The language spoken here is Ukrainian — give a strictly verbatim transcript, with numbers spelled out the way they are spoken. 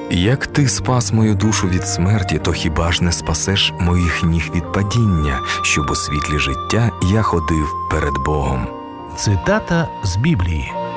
Як ти спас мою душу від смерті, то хіба ж не спасеш моїх ніг від падіння, щоб у світлі життя я ходив перед Богом? Цитата з Біблії.